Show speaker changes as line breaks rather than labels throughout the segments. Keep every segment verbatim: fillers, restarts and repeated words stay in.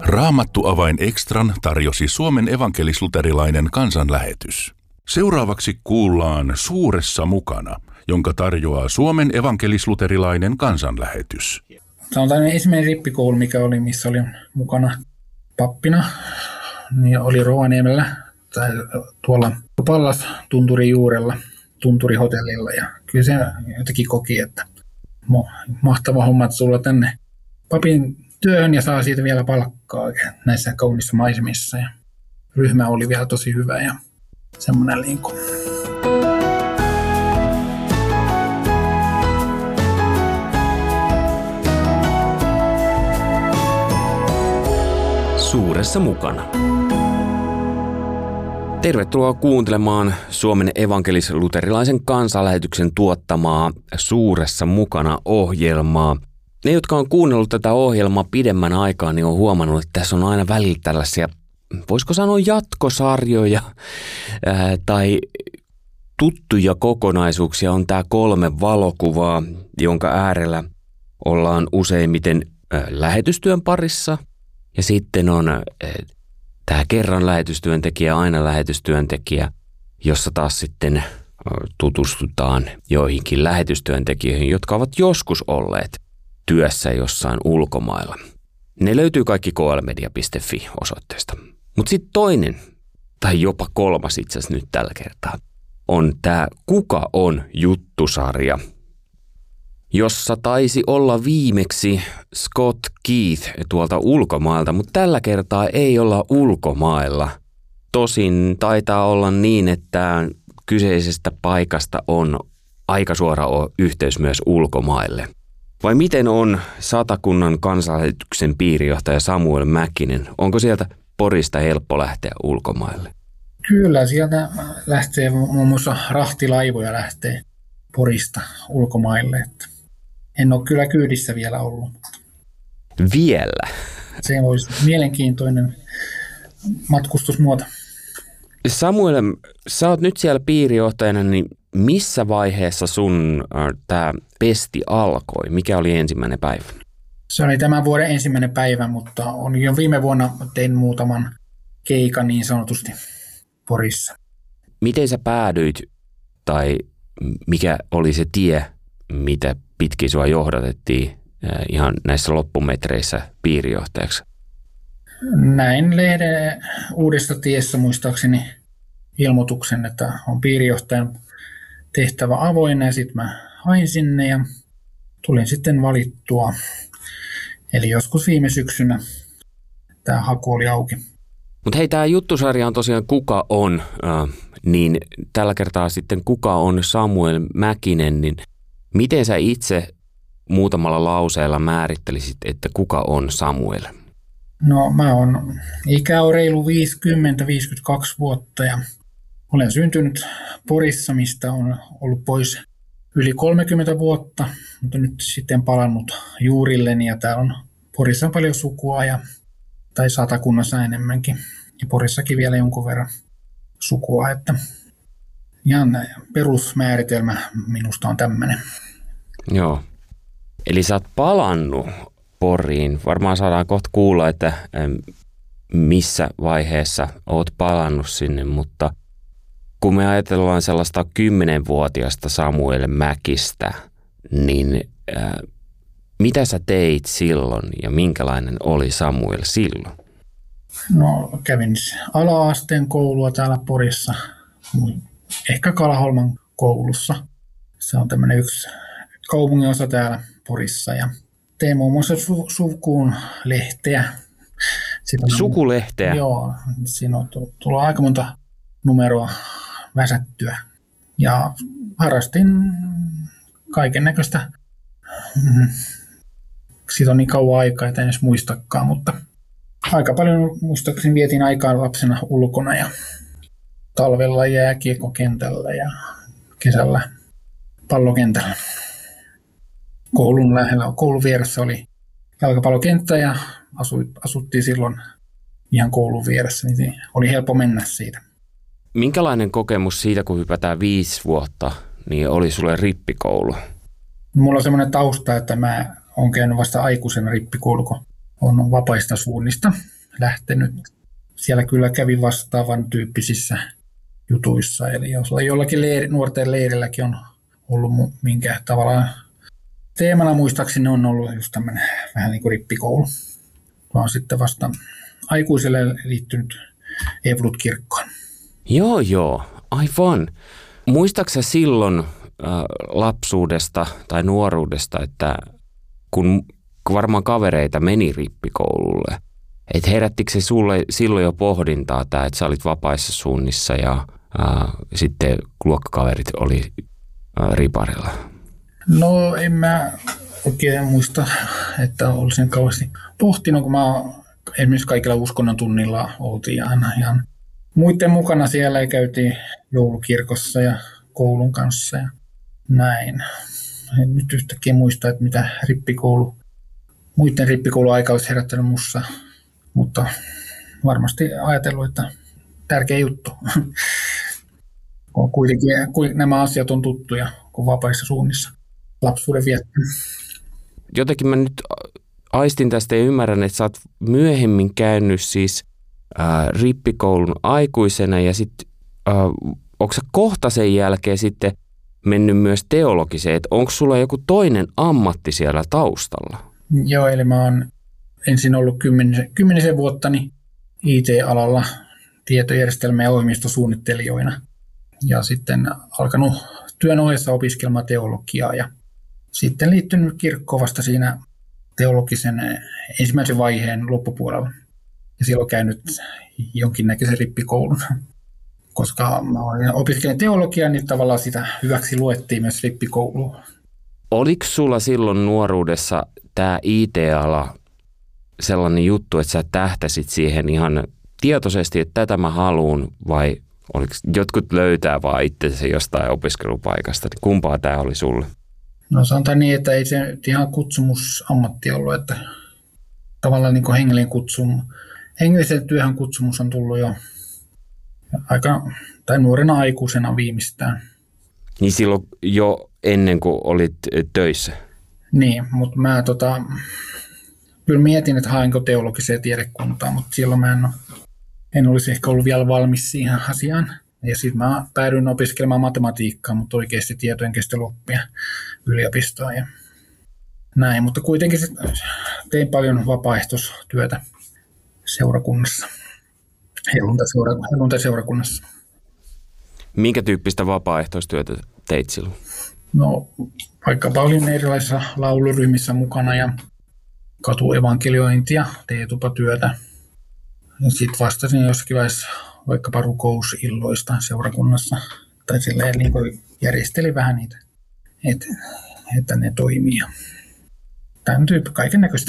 Raamattu-avain Extran tarjosi Suomen evankelis-luterilainen kansanlähetys. Seuraavaksi kuullaan Suuressa mukana, jonka tarjoaa Suomen evankelis-luterilainen kansanlähetys.
Tämä on tämmöinen ensimmäinen rippikoulu, mikä oli, missä oli mukana pappina. Niin oli Rovaniemellä tai tuolla Pallas Tunturin juurella, Tunturihotellilla. Ja kyllä se jotenkin koki, että mahtava homma, että tulla tänne papin työhön ja saa siitä vielä palkkaa näissä kaunissa maisemissa. Ja ryhmä oli vielä tosi hyvä ja semmoinen linkku.
Suuressa mukana. Tervetuloa kuuntelemaan Suomen evankelis-luterilaisen kansanlähetyksen tuottamaa Suuressa mukana -ohjelmaa. Ne, jotka on kuunnellut tätä ohjelmaa pidemmän aikaa, niin on huomannut, että tässä on aina välillä tällaisia, voisiko sanoa jatkosarjoja ää, tai tuttuja kokonaisuuksia. On tämä kolme valokuvaa, jonka äärellä ollaan useimmiten ää, lähetystyön parissa. Ja sitten on ää, tämä kerran lähetystyöntekijä, aina lähetystyöntekijä, jossa taas sitten ää, tutustutaan joihinkin lähetystyöntekijöihin, jotka ovat joskus olleet työssä jossain ulkomailla. Ne löytyy kaikki k l media piste f i osoitteesta. Mutta sitten toinen, tai jopa kolmas itse asiassa nyt tällä kertaa, on tämä Kuka on -juttusarja, jossa taisi olla viimeksi Scott Keith tuolta ulkomailta, mutta tällä kertaa ei olla ulkomailla. Tosin taitaa olla niin, että kyseisestä paikasta on aika suora yhteys myös ulkomaille. Vai miten on Satakunnan kansanlähetyksen piirijohtaja Samuel Mäkinen? Onko sieltä Porista helppo lähteä ulkomaille?
Kyllä, sieltä lähtee muun muassa rahtilaivoja lähtee Porista ulkomaille. Että en ole kyllä kyydissä vielä ollut.
Vielä?
Se olisi mielenkiintoinen matkustusmuoto.
Samuel, sä oot nyt siellä piirijohtajana, niin missä vaiheessa sun äh, tämä pesti alkoi? Mikä oli ensimmäinen päivä?
Se oli tämän vuoden ensimmäinen päivä, mutta on jo viime vuonna tein muutaman keikan niin sanotusti Porissa.
Miten sä päädyit, tai mikä oli se tie, mitä pitkin sua johdatettiin äh, ihan näissä loppumetreissä piirijohtajaksi?
Näin lehden Uudesta tiessä muistaakseni ilmoituksen, että on piirijohtajan tehtävä avoin, ja sitten mä hain sinne ja tulin sitten valittua. Eli joskus viime syksynä tämä haku oli auki.
Mutta hei, tämä juttusarja on tosiaan Kuka on, äh, niin tällä kertaa sitten Kuka on Samuel Mäkinen, niin miten sä itse muutamalla lauseella määrittelisit, että kuka on Samuel?
No mä oon ikä on reilu viisikymmentä viisikymmentäkaksi vuotta ja olen syntynyt Porissa, mistä on ollut pois yli kolmekymmentä vuotta, mutta nyt sitten palannut juurilleni ja täällä on Porissa paljon sukua ja, tai Satakunnassa enemmänkin ja Porissakin vielä jonkun verran sukua, että ihan perusmääritelmä minusta on tämmöinen.
Joo, eli sä oot palannut Poriin. Varmaan saadaan kohta kuulla, että missä vaiheessa oot palannut sinne, mutta kun me ajatellaan sellaista kymmenvuotiaasta Samuel Mäkistä, niin äh, mitä sä teit silloin ja minkälainen oli Samuel silloin?
No kävin ala-asteen koulua täällä Porissa, ehkä Kalaholman koulussa. Se on tämmöinen yksi kaupungin osa täällä Porissa ja tein muun muassa su- sukuun lehteä.
Sukulehteä?
Joo, siinä on tullut aika monta numeroa väsättyä. Ja harrastin kaiken näköistä. Siitä on niin kauan aikaa, että en edes muistakaan, mutta aika paljon muistaakseni vietin aikaa lapsena ulkona ja talvella jääkiekkokentällä ja kesällä pallokentällä. Koulun lähellä, koulun vieressä oli jalkapallokenttä ja asuttiin silloin ihan koulun vieressä, niin oli helppo mennä siitä.
Minkälainen kokemus siitä, kun hypätään viisi vuotta, niin oli sulle rippikoulu?
Mulla on semmoinen tausta, että mä oon käynyt vasta aikuisena rippikoulu, kun on vapaista suunnista lähtenyt. Siellä kyllä kävi vastaavan tyyppisissä jutuissa. Eli jos jollakin leiri, nuorten leirilläkin on ollut minkä tavallaan teemana muistaakseni on ollut just tämmöinen vähän niin kuin rippikoulu. Vaan sitten vasta aikuiselle liittynyt Eevlut-kirkkoon.
Joo, joo, aivan. Muistaaksä silloin äh, lapsuudesta tai nuoruudesta, että kun varmaan kavereita meni rippikoululle, että herättikö se sulle silloin jo pohdintaa tämä, että sä olit vapaissa suunnissa ja äh, sitten luokkakaverit oli äh, riparilla?
No en mä oikein muista, että olisin kauheasti pohtinut, kun mä esimerkiksi kaikilla uskonnon tunnilla oltiin aina ihan muiden mukana siellä ja käytiin joulukirkossa ja koulun kanssa ja näin. En nyt yhtäkkiä muista, että mitä rippikoulu, muiden rippikouluaika olisi herättänyt mussa, mutta varmasti ajatellut, että tärkeä juttu. Kuitenkin nämä asiat on tuttuja kuin vapaissa suunnissa lapsuuden viettänyt.
Jotenkin mä nyt aistin tästä ja ymmärrän, että sä oot myöhemmin käynyt siis ää, rippikoulun aikuisena ja sitten onko sä kohta sen jälkeen sitten mennyt myös teologiseen, että onko sulla joku toinen ammatti siellä taustalla?
Joo, eli mä oon ensin ollut kymmenisen, kymmenisen vuottani I T-alalla tietojärjestelmä- ja ohjelmistosuunnittelijoina ja sitten alkanut työn ohessa opiskelemaan teologiaa ja sitten liittynyt kirkkoon vasta siinä teologisen ensimmäisen vaiheen loppupuolella. Ja silloin käynyt jonkinnäköisen rippikoulun. Koska mä opiskelin teologiaa, niin tavallaan sitä hyväksi luettiin myös rippikouluun.
Oliko sulla silloin nuoruudessa tämä I T-ala sellainen juttu, että sä tähtäsit siihen ihan tietoisesti, että tätä mä haluun, vai oliko jotkut löytää vaan itsensä jostain opiskelupaikasta? Kumpaa tämä oli sulle?
No sanotaan niin, että ei se ihan kutsumusammatti ollut, että tavallaan niin kuin hengellinen kutsum, hengellisen työhön kutsumus on tullut jo aika, tai nuorena aikuisena viimeistään.
Niin silloin jo ennen kuin olit töissä?
Niin, mutta mä tota, kyllä mietin, että haenko teologiseen tiedekuntaan, mutta silloin mä en, en olisi ehkä ollut vielä valmis siihen asiaan. Ja sitten mä päädyin opiskelemaan matematiikkaa, mutta oikeasti tietojen käsittelyoppia yliopistoon ja näin. Mutta kuitenkin tein paljon vapaaehtoistyötä seurakunnassa, helluntai-seurakunnassa.
Minkä tyyppistä vapaaehtoistyötä teit silloin?
No vaikkapa olin erilaisissa lauluryhmissä mukana ja katuevankeliointia, teetupatyötä. Ja sitten vastasin jossakin vaiheessa vaikkapa rukousilloista seurakunnassa, tai silleen niin kuin järjesteli vähän niitä, että, että ne toimii. Tämän tyyppi kaiken näköistä.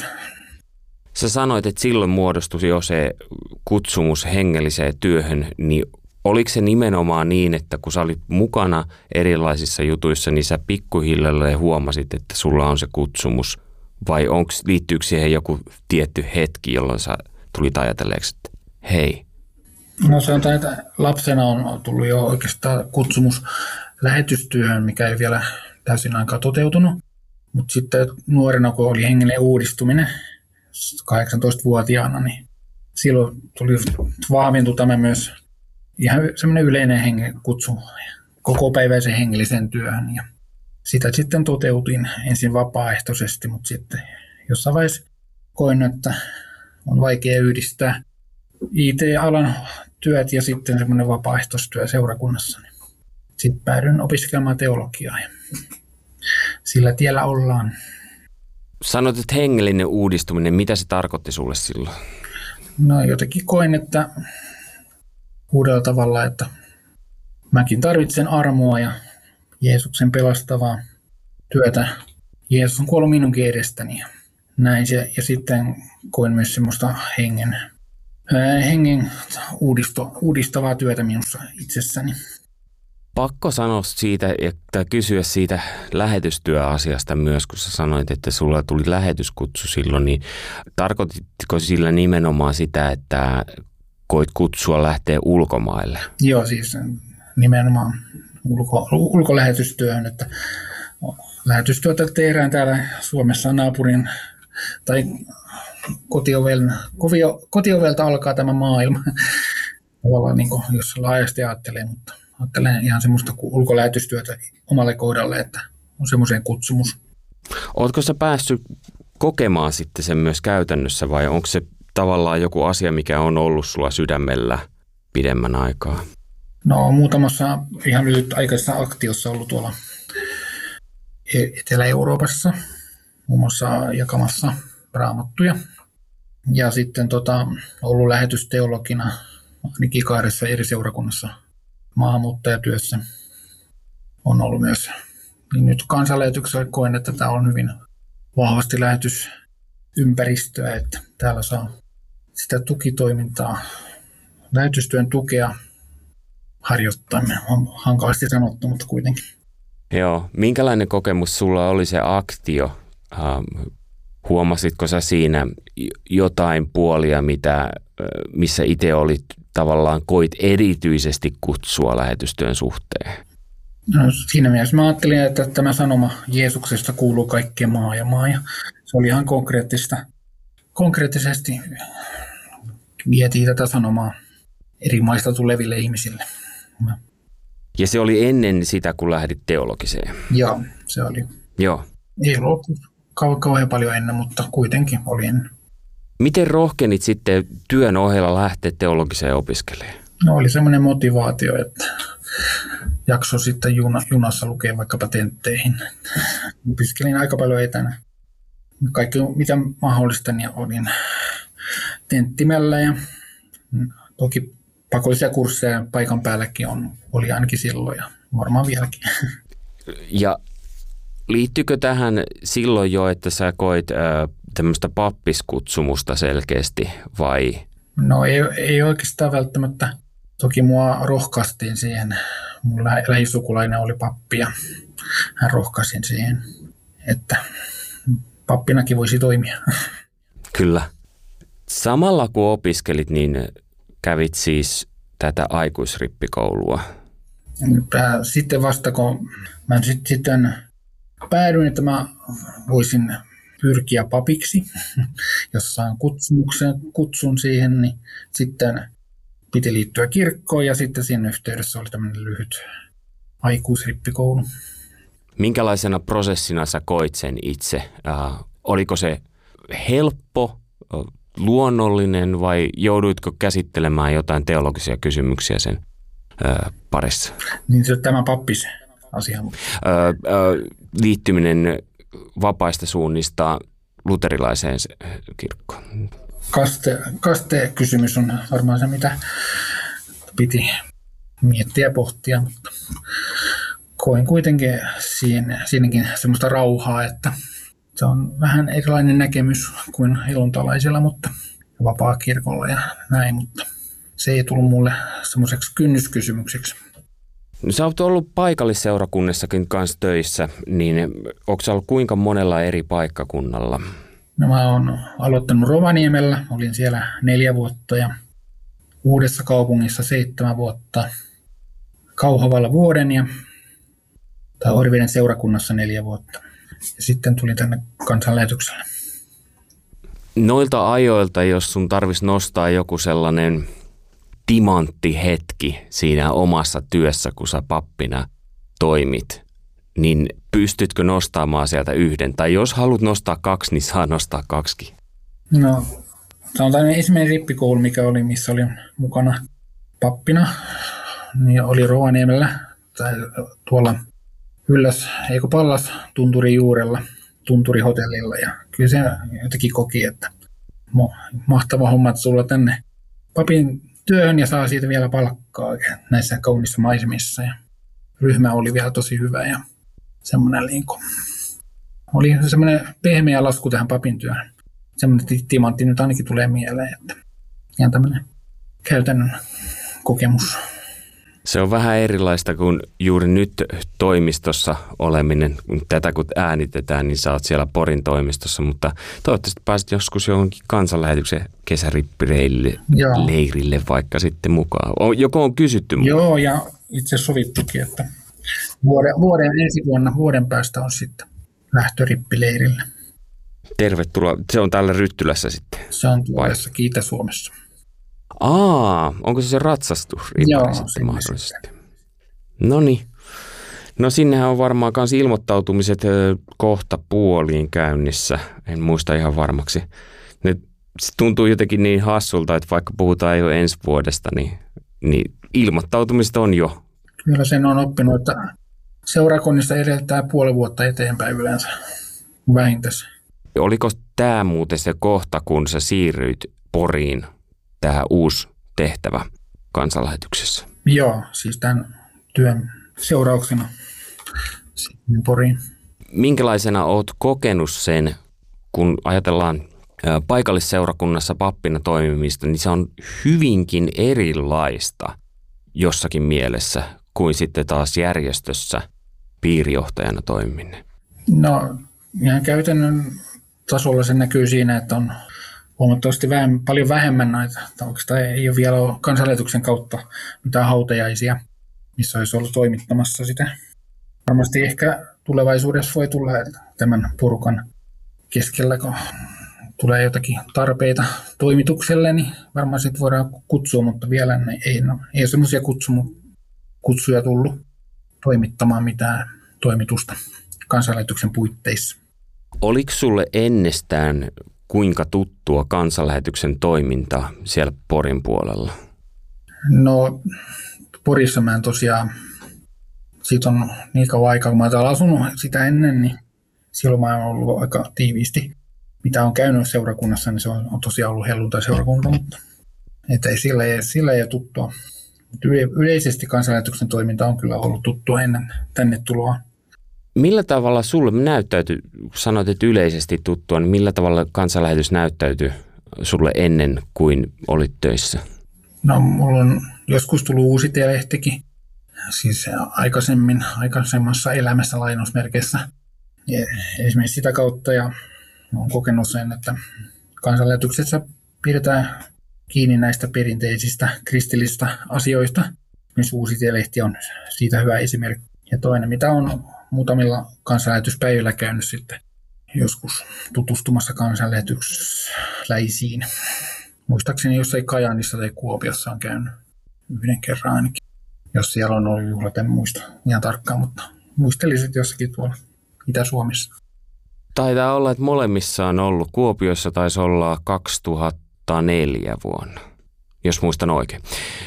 Sä sanoit, että silloin muodostui jo se kutsumus hengelliseen työhön, niin oliko se nimenomaan niin, että kun sä olit mukana erilaisissa jutuissa, niin sä pikkuhiljalleen huomasit, että sulla on se kutsumus, vai onko, liittyykö siihen joku tietty hetki, jolloin sä tulit ajatelleeksi, että hei?
No sanotaan, että lapsena on tullut jo oikeastaan kutsumus lähetystyöhön, mikä ei vielä täysin aikaa toteutunut. Mutta sitten nuorena, kun oli hengellinen uudistuminen kahdeksantoistavuotiaana, niin silloin tuli vahvintui tämä myös ihan semmoinen yleinen hengen kutsu kokopäiväisen hengellisen työhön. Ja sitä sitten toteutin ensin vapaaehtoisesti, mutta sitten jossain vaiheessa koin, että on vaikea yhdistää I T-alan työt ja sitten semmoinen vapaaehtoistyö seurakunnassa. Sitten päädyin opiskelemaan teologiaa ja sillä tiellä ollaan.
Sanoit, että hengellinen uudistuminen, mitä se tarkoitti sulle silloin?
No jotenkin koin, että uudella tavalla, että mäkin tarvitsen armoa ja Jeesuksen pelastavaa työtä. Jeesus on kuollut minunkin edestäni. Näin se, ja sitten koin myös semmoista hengen, hengen uudisto, uudistavaa työtä minussa itsessäni.
Pakko sanoa siitä ja kysyä siitä lähetystyöasiasta myös, kun sä sanoit, että sulla tuli lähetyskutsu silloin, niin tarkoititko sillä nimenomaan sitä, että koit kutsua lähteä ulkomaille?
Joo, siis nimenomaan ulko, ulkolähetystyöhön, että lähetystyötä tehdään täällä Suomessa naapurin tai kotioven, kovio, kotiovelta alkaa tämä maailma. Tavallaan niin kuin, jos laajasti ajattelee, mutta ajattelen ihan semmoista ulkolähetystyötä omalle kohdalle, että on semmoisen kutsumus.
Ootko sä päässyt kokemaan sitten sen myös käytännössä vai onko se tavallaan joku asia, mikä on ollut sulla sydämellä pidemmän aikaa?
No muutamassa ihan lyhytaikaisessa aktiossa ollut tuolla Etelä-Euroopassa, muun muassa jakamassa raamattuja. Ja sitten tota, ollut lähetysteologina ainakin kahdessa eri seurakunnassa maahanmuuttajatyössä on ollut myös. Niin nyt kansanlähetyksellä koen, että tämä on hyvin vahvasti lähetysympäristöä, että täällä saa sitä tukitoimintaa, lähetystyön tukea harjoittaa. On hankalasti sanottu, mutta kuitenkin.
Joo. Minkälainen kokemus sulla oli se aktio? Ähm, huomasitko sä siinä jotain puolia, mitä, missä itse olit tavallaan koit erityisesti kutsua lähetystyön suhteen?
No, siinä mielessä mä ajattelin, että tämä sanoma Jeesuksesta kuuluu kaikkeen maailmaan. Ja se oli ihan konkreettista. Konkreettisesti vietiin tätä sanomaa eri maista tuleville ihmisille.
Ja se oli ennen sitä, kun lähdit teologiseen?
Joo, se oli.
Joo.
Ei ollut kau- kauhean paljon ennen, mutta kuitenkin oli ennen.
Miten rohkenit sitten työn ohella lähteä teologiseen opiskelemaan?
No oli semmoinen motivaatio, että jakso sitten juna, junassa lukea vaikkapa tentteihin. Opiskelin aika paljon etänä. Kaikki mitä mahdollista, niin olin tenttimällä ja toki pakollisia kursseja paikan päälläkin on, oli ainakin silloin ja varmaan vieläkin.
Ja liittyykö tähän silloin jo, että sä koit ää, tämmöistä pappiskutsumusta selkeästi vai?
No ei, ei oikeastaan välttämättä. Toki mua rohkaistiin siihen. Mun lä- lähisukulainen oli pappi ja hän rohkaisin siihen, että pappinakin voisi toimia.
Kyllä. Samalla kun opiskelit, niin kävit siis tätä aikuisrippikoulua.
Sitten vasta kun mä sitten päädyin, että mä voisin pyrkiä papiksi, jos saan kutsumuksen, kutsun siihen, niin sitten piti liittyä kirkkoon ja sitten siinä yhteydessä oli tämmöinen lyhyt aikuisrippikoulu.
Minkälaisena prosessina sä koit sen itse? Äh, oliko se helppo, luonnollinen vai jouduitko käsittelemään jotain teologisia kysymyksiä sen äh, parissa?
Niin se tämä pappis asia.
Äh, äh, liittyminen vapaista suunnista luterilaiseen kirkkoon.
Kaste, kaste-kysymys on varmaan se, mitä piti miettiä ja pohtia, mutta koin kuitenkin siinä, siinäkin semmoista rauhaa, että se on vähän erilainen näkemys kuin helluntalaisilla, mutta vapaa-kirkolla ja näin, mutta se ei tullut mulle semmoiseksi kynnyskysymykseksi.
No, sä oot ollut paikallisseurakunnassakin kanssa töissä, niin onko sä ollut kuinka monella eri paikkakunnalla?
No, mä oon aloittanut Rovaniemellä, olin siellä neljä vuotta ja Uudessa kaupungissa seitsemän vuotta, Kauhavalla vuoden ja tai Oriveden seurakunnassa neljä vuotta. Ja sitten tulin tänne kansanlähetykselle.
Noilta ajoilta, jos sun tarvitsisi nostaa joku sellainen timanttihetki siinä omassa työssä, kun sä pappina toimit, niin pystytkö nostamaan sieltä yhden? Tai jos haluat nostaa kaksi, niin saa nostaa kaksikin.
No, sanotaan ensimmäinen rippikoulu, mikä oli, missä olin mukana pappina, niin oli Rovaniemellä tai tuolla Ylläs, eikö Pallas tunturin juurella, tunturihotellilla. Ja kyllä se jotenkin koki, että mahtava homma, että sulla tänne papin työhön ja saa siitä vielä palkkaa näissä kaunissa maisemissa. Ja ryhmä oli vielä tosi hyvä ja semmoinen liinko. Oli semmoinen pehmeä lasku tähän papin työhön. Semmoinen timantti nyt ainakin tulee mieleen, että ihan tämmöinen käytännön kokemus.
Se on vähän erilaista kuin juuri nyt toimistossa oleminen. Tätä kun äänitetään, niin sä oot siellä Porin toimistossa, mutta toivottavasti pääset joskus johonkin kansanlähetyksen kesärippileirille vaikka sitten mukaan. Joko on kysytty mukaan?
Joo, ja itse sovittukin, että vuoden, vuoden ensi vuonna vuoden päästä on sitten lähtörippileirille.
Tervetuloa. Se on täällä Ryttylässä sitten.
Se on tuossa Itä-Suomessa.
Aa, onko se se ratsastusripari sitten mahdollisesti? No niin. No sinnehän on varmaan myös ilmoittautumiset kohta puoliin käynnissä. En muista ihan varmaksi. Ne tuntuu jotenkin niin hassulta, että vaikka puhutaan jo ensi vuodesta, niin, niin ilmoittautumiset on jo.
Kyllä sen on oppinut, että seurakunnista edeltää puoli vuotta eteenpäin yleensä vähintänsä.
Oliko tämä muuten se kohta, kun sä siirryit Poriin, tähän uusi tehtävä kansanlähetyksessä?
Joo, siis tämän työn seurauksena sitten Poriin.
Minkälaisena oot kokenut sen, kun ajatellaan paikallisseurakunnassa pappina toimimista, niin se on hyvinkin erilaista jossakin mielessä kuin sitten taas järjestössä piirijohtajana toimiminen?
No ihan käytännön tasolla se näkyy siinä, että on huomattavasti vähem, paljon vähemmän näitä, oikeastaan ei ole vielä kansanlähetyksen kautta mitään hautajaisia, missä olisi ollut toimittamassa sitä. Varmasti ehkä tulevaisuudessa voi tulla tämän porukan keskellä, kun tulee jotakin tarpeita toimitukselle, niin varmaan sitten voidaan kutsua, mutta vielä ei, no, ei ole semmoisia kutsuja tullut toimittamaan mitään toimitusta kansanlähetyksen puitteissa.
Oliko sulle ennestään kuinka tuttua kansanlähetyksen toiminta siellä Porin puolella?
No Porissa mä en tosiaan, siitä on niin kauan aikaa, kun mä oon asunut sitä ennen, niin silloin mä oon ollut aika tiiviisti. Mitä on käynyt seurakunnassa, niin se on, on tosiaan ollut helluntai-seurakunta, mutta että ei, sillä, ei, sillä ei ole tuttua. Yle, yleisesti kansanlähetyksen toiminta on kyllä ollut tuttua ennen tänne tuloa.
Millä tavalla sulle näyttäytyi, sanoit, että yleisesti tuttua, niin millä tavalla kansanlähetys näyttäytyi sulle ennen kuin olit töissä?
No mulla on joskus tullut uusi lehtikin, siis aikaisemmin, aikaisemmassa elämässä lainausmerkeissä. Ja esimerkiksi sitä kautta ja olen kokenut sen, että kansanlähetyksessä pidetään kiinni näistä perinteisistä kristillisistä asioista. Myös uusi lehti on siitä hyvä esimerkki. Ja toinen, mitä on muutamilla kansanlähetyspäivillä käynyt sitten joskus tutustumassa kansanlähetysläisiin. Muistaakseni jossain Kajaanissa tai Kuopiossa on käynyt yhden kerran ainakin. Jos siellä on ollut juhlat, en muista ihan tarkkaan, mutta muistelisin jossakin tuolla Itä-Suomessa.
Taitaa olla, että molemmissa on ollut. Kuopiossa taisi olla kaksituhattaneljä vuonna, jos muistan oikein.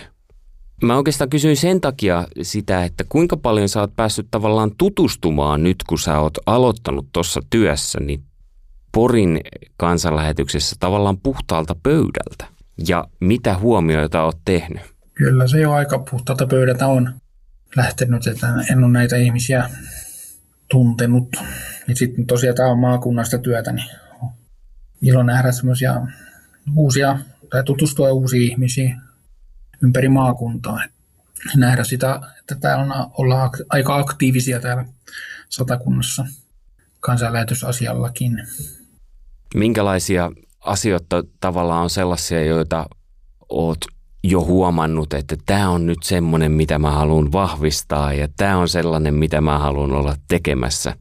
Mä oikeastaan kysyin sen takia sitä, että kuinka paljon sä oot päässyt tavallaan tutustumaan nyt, kun sä oot aloittanut tuossa työssä, niin Porin kansanlähetyksessä tavallaan puhtaalta pöydältä. Ja mitä huomioita oot tehnyt?
Kyllä se jo aika puhtaalta pöydältä on lähtenyt, että en ole näitä ihmisiä tuntenut. Ja sitten tosiaan tämä on maakunnasta työtä, niin ilo nähdä semmoisia uusia, tai tutustua uusiin ihmisiin ympäri maakuntaa. Nähdä sitä, että täällä on, ollaan aika aktiivisia täällä Satakunnassa kansanlähetysasiallakin.
Minkälaisia asioita tavallaan on sellaisia, joita oot jo huomannut, että tämä on nyt semmoinen, mitä mä haluan vahvistaa ja tämä on sellainen, mitä mä haluan olla tekemässä.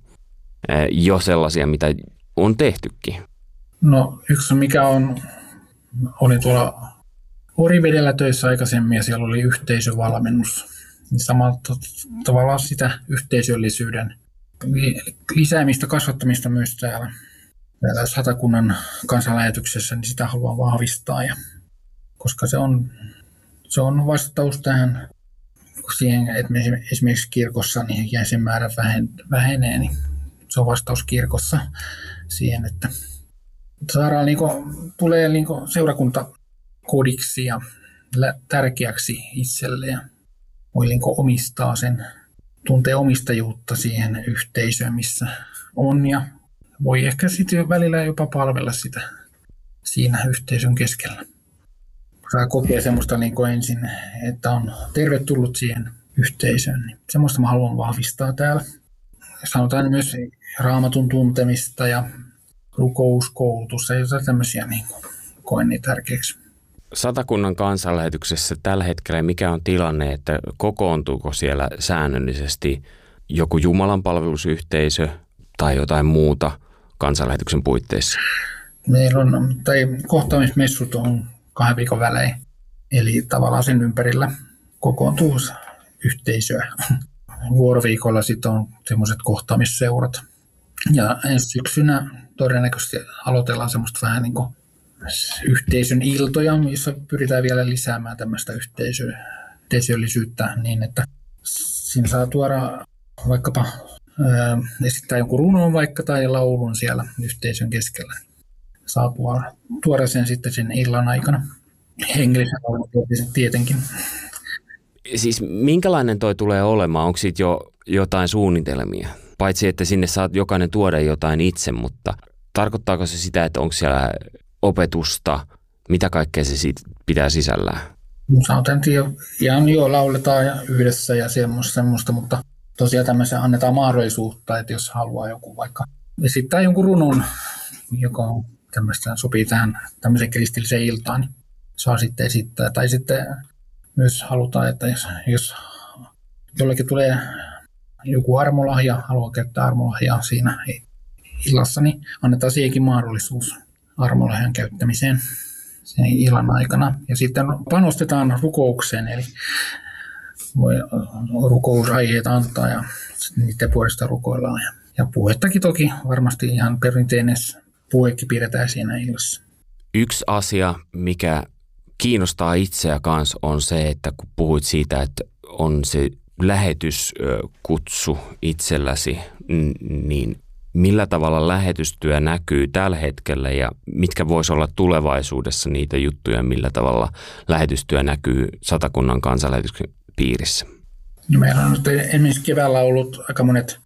Jo sellaisia, mitä on tehtykin. No
yksi mikä on, olin tuolla Orivedellä töissä aikaisemmin ja siellä oli yhteisövalmennus. Niin samalla tavalla sitä yhteisöllisyyden lisäämistä, kasvattamista myös täällä, täällä Satakunnan kansanlähetyksessä, niin sitä haluan vahvistaa. Ja, koska se on, se on vastaus tähän siihen, että esimerkiksi kirkossa niin jäsenmäärä vähenee, niin se on vastaus kirkossa siihen, että saadaan, niin kuin, tulee niin kuin seurakuntakodiksi ja tärkeäksi itselle ja voi niin kuin omistaa sen, tuntee omistajuutta siihen yhteisöön, missä on ja voi ehkä sitten välillä jopa palvella sitä siinä yhteisön keskellä. Saa kokea semmoista niin kuin ensin, että on tervetullut siihen yhteisöön. Niin semmoista mä haluan vahvistaa täällä. Sanotaan myös raamatun tuntemista ja rukouskoulutusta ja tämmöisiä niin kuin koen niin tärkeäksi.
Satakunnan kansanlähetyksessä tällä hetkellä mikä on tilanne, että kokoontuuko siellä säännöllisesti joku Jumalan palvelusyhteisö tai jotain muuta kansanlähetyksen puitteissa?
Meillä on, tai kohtaamismessut on kahden viikon välein, eli tavallaan sen ympärillä kokoontuu yhteisöä. Vuoroviikolla sitten on semmoiset kohtaamisseurat. Ja ensi syksynä todennäköisesti aloitellaan semmoista vähän niin kuin yhteisön iltoja, missä pyritään vielä lisäämään tämmöistä yhteisö, yhteisöllisyyttä niin, että siinä saa tuoda vaikkapa ää, esittää jonkun runon vaikka tai laulun siellä yhteisön keskellä. Saa tuoda, tuoda sen sitten sen illan aikana. Hengellisen laulun tietenkin.
Siis minkälainen toi tulee olemaan? Onko siitä jo jotain suunnitelmia? Paitsi, että sinne saat jokainen tuoda jotain itse, mutta tarkoittaako se sitä, että onko siellä opetusta? Mitä kaikkea se siitä pitää sisällään?
Sanotaan, että ihan jo lauletaan yhdessä ja semmoista, mutta tosiaan tämmöisen annetaan mahdollisuutta, että jos haluaa joku vaikka esittää jonkun runon, joka on tämmöistä, sopii tähän tämmöiseen kristilliseen iltaan, niin saa sitten esittää. Tai sitten myös halutaan, että jos, jos jollekin tulee joku armolahja, haluaa käyttää armolahjaa siinä illassa, niin annetaan siihenkin mahdollisuus armolahjan käyttämiseen sen illan aikana. Ja sitten panostetaan rukoukseen, eli voi rukousaiheita antaa ja niiden puolesta rukoillaan. Ja, ja puhettakin toki varmasti ihan perinteinen puhekin pidetään siinä illassa.
Yksi asia, mikä kiinnostaa itseä kanssa, on se, että kun puhuit siitä, että on se lähetyskutsu itselläsi, niin millä tavalla lähetystyö näkyy tällä hetkellä ja mitkä voisi olla tulevaisuudessa niitä juttuja, millä tavalla lähetystyö näkyy Satakunnan kansanlähetyksen piirissä?
No meillä on nyt esimerkiksi keväällä ollut aika monet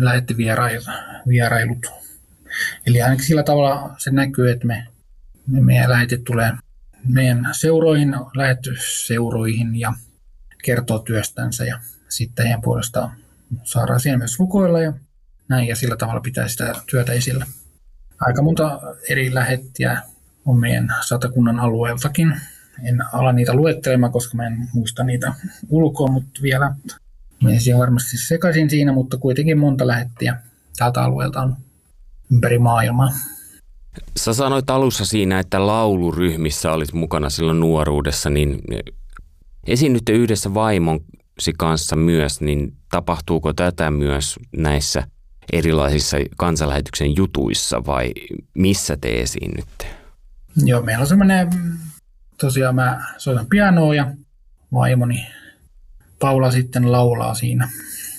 lähettivierailut. Eli ainakin sillä tavalla se näkyy, että me, me meidän lähetit tulee meidän seuroihin, lähetysseuroihin ja kertoo työstänsä ja sitten heidän puolestaan saadaan siellä myös rukoilla ja näin ja sillä tavalla pitää sitä työtä esillä. Aika monta eri lähettiä on meidän Satakunnan alueeltakin. En ala niitä luettelemaan, koska mä en muista niitä ulkoa, mutta vielä menisin varmasti sekaisin siinä, mutta kuitenkin monta lähettiä tältä alueelta on ympäri maailmaa.
Sä sanoit alussa siinä, että lauluryhmissä olit mukana silloin nuoruudessa, niin esiinnytte yhdessä vaimosi kanssa myös, niin tapahtuuko tätä myös näissä erilaisissa kansanlähetyksen jutuissa vai missä te esiinnytte?
Joo, meillä on semmoinen, tosiaan mä soitan pianoa ja vaimoni Paula sitten laulaa siinä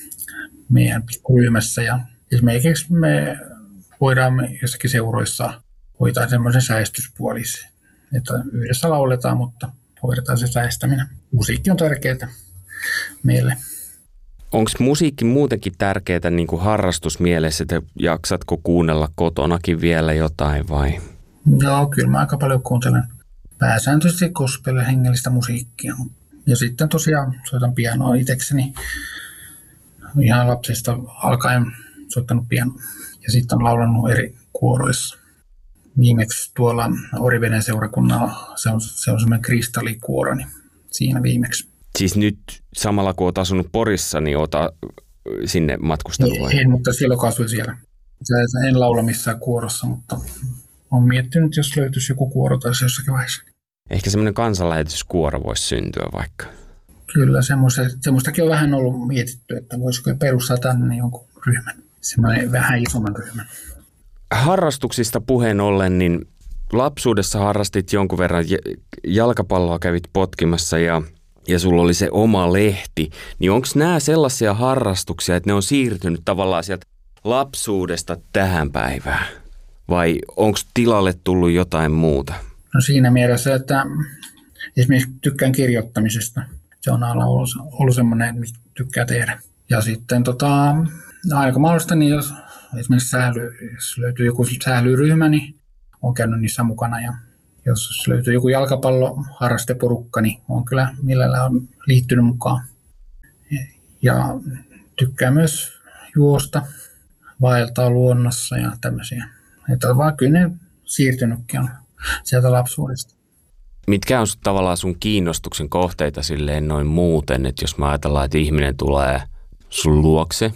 meidän pikkuryhmässä ja esimerkiksi me voidaan me jossakin seuroissa hoitaa semmoisen säestyspuolisi, että yhdessä lauletaan, mutta hoidetaan se säestäminen. Musiikki on tärkeää meille.
Onko musiikki muutenkin tärkeää niin kuin harrastusmielessä, että jaksatko kuunnella kotonakin vielä jotain vai?
Joo, kyllä mä aika paljon kuuntelen pääsääntöisesti gospel- hengellistä musiikkia. Ja sitten tosiaan soitan pianoa itsekseni. Ihan lapsesta alkaen soittanut pianoa. Ja sitten on laulannut eri kuoroissa. Viimeksi tuolla Oriveden seurakunnalla se on, se on semmoinen kristallikuoro, niin siinä viimeksi.
Siis nyt samalla kun olet asunut Porissa, niin olet sinne matkustellut vai?
En, mutta silloin kun asuin siellä. En laula missään kuorossa, mutta olen miettinyt, jos löytyisi joku kuoro tai jossakin vaiheessa.
Ehkä semmoinen kansanlähetyskuoro voisi syntyä vaikka.
Kyllä, semmoistakin on vähän ollut mietitty, että voisiko perustaa tänne jonkun ryhmän. Semmoinen vähän isomman ryhmän.
Harrastuksista puheen ollen, niin lapsuudessa harrastit jonkun verran jalkapalloa, kävit potkimassa ja, ja sulla oli se oma lehti. Niin onko nämä sellaisia harrastuksia, että ne on siirtynyt tavallaan sieltä lapsuudesta tähän päivään? Vai onko tilalle tullut jotain muuta?
No siinä mielessä, että esimerkiksi tykkään kirjoittamisesta. Se on ollut, ollut semmoinen, mitä tykkää tehdä. Ja sitten tota, aika mahdollista, niin jos esimerkiksi sähly, jos löytyy joku sählyryhmä, niin olen käynyt niissä mukana. Ja jos löytyy joku jalkapalloharrasteporukka, niin olen kyllä millään liittynyt mukaan. Ja tykkään myös juosta, vaeltaa luonnossa ja tämmöisiä. Että vaan kyllä ne siirtynytkin on sieltä lapsuudesta.
Mitkä on tavallaan sun kiinnostuksen kohteita silleen noin muuten, että jos mä ajatellaan, että ihminen tulee sun luokse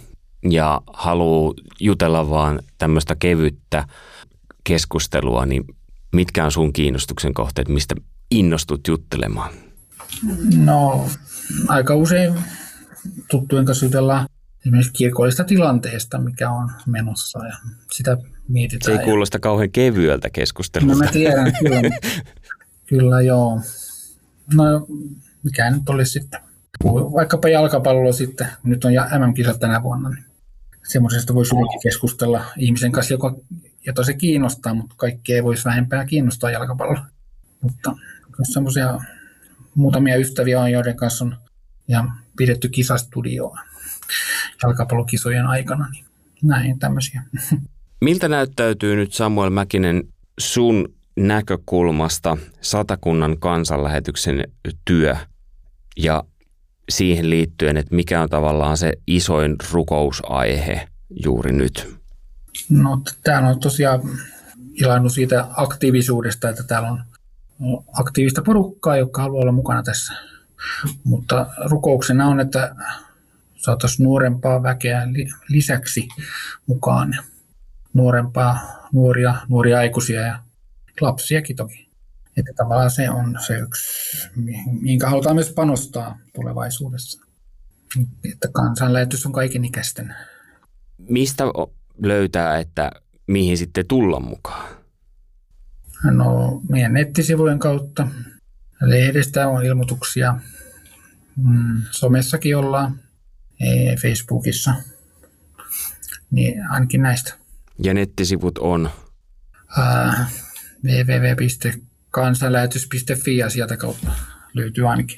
ja haluaa jutella vaan tämmöistä kevyttä keskustelua, niin mitkä on sun kiinnostuksen kohteet, mistä innostut juttelemaan?
No aika usein tuttujen kanssa jutellaan esimerkiksi kirkollisesta tilanteesta, mikä on menossa ja sitä mietitään.
Se ei kuulosta kauhean kevyeltä keskustelulta.
No mä tiedän, kyllä, kyllä joo. No mikä nyt olisi sitten, vaikkapa jalkapalloa sitten, nyt on M M-kisat tänä vuonna, niin semmoisesta voisi hyvinkin keskustella ihmisen kanssa, joka, jota se kiinnostaa, mutta kaikki ei voisi vähempää kiinnostaa jalkapalloa. Mutta semmoisia muutamia ystäviä on, joiden kanssa on ja pidetty kisastudioa jalkapallokisojen aikana, niin näin tämmöisiä.
Miltä näyttäytyy nyt Samuel Mäkinen sun näkökulmasta Satakunnan kansanlähetyksen työ ja siihen liittyen, että mikä on tavallaan se isoin rukousaihe juuri nyt?
No täällä on tosiaan ilannut siitä aktiivisuudesta, että täällä on aktiivista porukkaa, joka haluaa olla mukana tässä. Mutta rukouksena on, että saataisiin nuorempaa väkeä lisäksi mukaan. Nuorempaa, nuoria, nuoria aikuisia ja lapsiakin toki. Että tavallaan se on se yksi, minkä halutaan myös panostaa tulevaisuudessa. Että kansanlähetys on kaikenikäisten.
Mistä löytää, että mihin sitten tulla mukaan?
No meidän nettisivujen kautta. Lehdestä on ilmoituksia. Somessakin ollaan. Facebookissa. Niin ainakin näistä.
Ja nettisivut on?
Äh, double-u double-u double-u piste kansanlähetys piste fi ja sieltä kautta löytyy ainakin.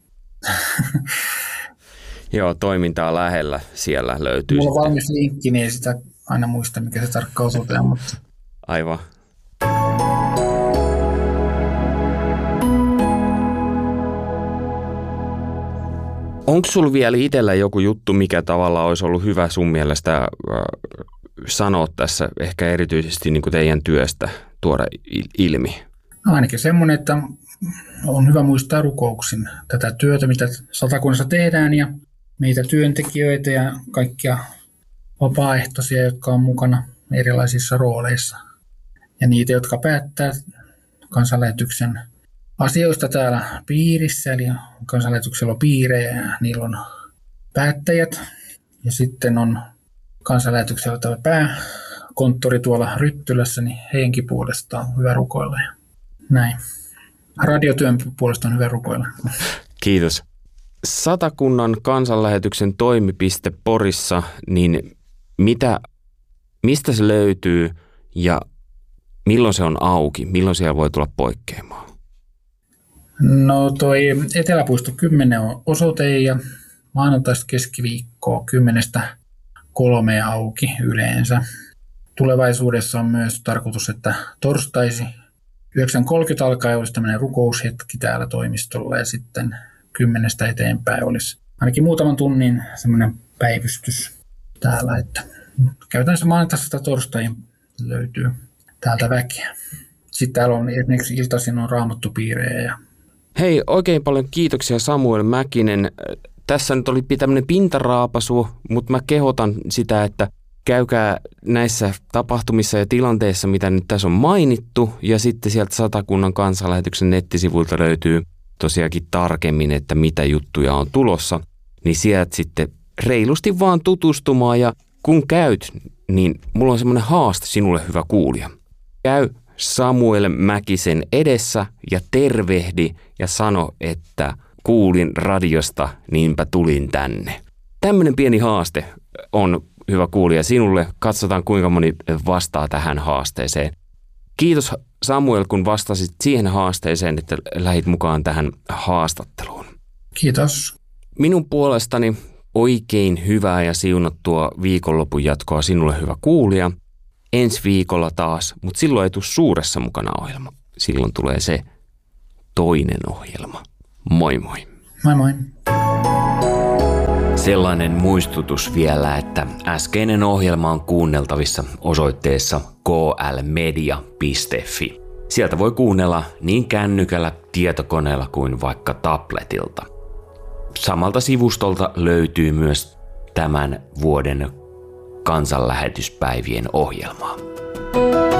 Joo, toimintaa lähellä siellä löytyy.
Mulla on
sitten
valmis linkki, niin ei sitä aina muista, mikä se tarkkaan osoittaa. Mutta...
Aivan. Onko sulla vielä itsellä joku juttu, mikä tavallaan olisi ollut hyvä sun mielestä äh, sanoa tässä, ehkä erityisesti niin kuin teidän työstä tuoda ilmi?
No ainakin semmoinen, että on hyvä muistaa rukouksin tätä työtä, mitä Satakunnassa tehdään ja meitä työntekijöitä ja kaikkia vapaaehtoisia, jotka on mukana erilaisissa rooleissa. Ja niitä, jotka päättää kansanlähetyksen asioista täällä piirissä, eli kansanlähetyksellä on piirejä ja niillä on päättäjät. Ja sitten on kansanlähetyksellä tämä pääkonttori tuolla Ryttylässä, niin heidänkin puolestaan on hyvä rukoilla ja näin. Radiotyön puolesta on hyvä rukoilla.
Kiitos. Satakunnan kansanlähetyksen toimipiste Porissa, niin mitä, mistä se löytyy ja milloin se on auki? Milloin siellä voi tulla poikkeamaan?
No toi Eteläpuisto kymmenen on osoite ja maanantaista keskiviikkoa kymmenestä kolmeen auki yleensä. Tulevaisuudessa on myös tarkoitus, että torstaisi yhdeksän kolmekymmentä alkaen olisi tämmöinen rukoushetki täällä toimistolla ja sitten kymmenestä eteenpäin olisi ainakin muutaman tunnin semmoinen päivystys täällä. Että käytännössä maanantaista torstaihin löytyy täältä väkeä. Sitten täällä on esimerkiksi iltaisin on raamattupiirejä. Ja...
Hei, oikein paljon kiitoksia Samuel Mäkinen. Tässä nyt oli tämmöinen pintaraapasu, mutta mä kehotan sitä, että käykää näissä tapahtumissa ja tilanteissa, mitä nyt tässä on mainittu, ja sitten sieltä Satakunnan kansanlähetyksen nettisivuilta löytyy tosiaankin tarkemmin, että mitä juttuja on tulossa, niin sieltä sitten reilusti vaan tutustumaan, ja kun käyt, niin mulla on semmoinen haaste sinulle, hyvä kuulija. Käy Samuel Mäkisen edessä ja tervehdi ja sano, että kuulin radiosta, niinpä tulin tänne. Tämmöinen pieni haaste on, hyvä kuulija, sinulle. Katsotaan, kuinka moni vastaa tähän haasteeseen. Kiitos Samuel, kun vastasit siihen haasteeseen, että lähit mukaan tähän haastatteluun.
Kiitos.
Minun puolestani oikein hyvää ja siunattua viikonlopun jatkoa sinulle, hyvä kuulija. Ensi viikolla taas, mutta silloin ei tule suuressa mukana ohjelma. Silloin tulee se toinen ohjelma. Moi moi.
Moi moi.
Sellainen muistutus vielä, että äskeinen ohjelma on kuunneltavissa osoitteessa k l media piste f i. Sieltä voi kuunnella niin kännykällä, tietokoneella kuin vaikka tabletilta. Samalta sivustolta löytyy myös tämän vuoden kansanlähetyspäivien ohjelmaa.